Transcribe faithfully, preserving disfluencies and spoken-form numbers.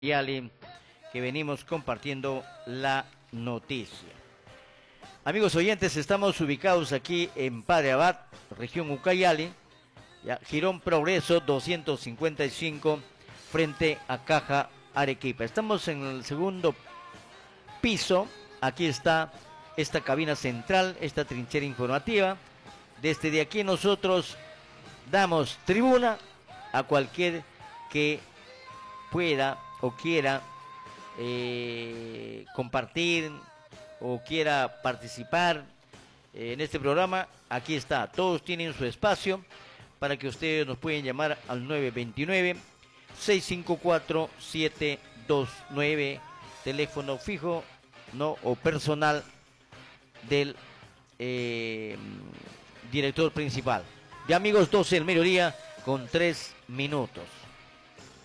Yali, que venimos compartiendo la noticia. Amigos oyentes, estamos ubicados aquí en Padre Abad, región Ucayali, ya, Girón Progreso doscientos cincuenta y cinco, frente a Caja Arequipa. Estamos en el segundo piso. Aquí está esta cabina central, esta trinchera informativa. Desde de aquí nosotros damos tribuna a cualquier que pueda o quiera eh, compartir o quiera participar eh, en este programa. Aquí está, todos tienen su espacio para que ustedes nos pueden llamar al nueve dos nueve, seis cinco cuatro, siete dos nueve, teléfono fijo no o personal del eh, director principal. Ya amigos, doce del mediodía con tres minutos.